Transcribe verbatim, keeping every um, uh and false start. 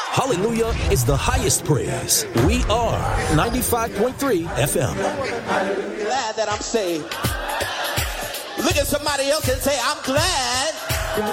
Hallelujah is the highest praise. We are ninety-five point three F M. I'm glad that I'm saved. Look at somebody else and say, I'm glad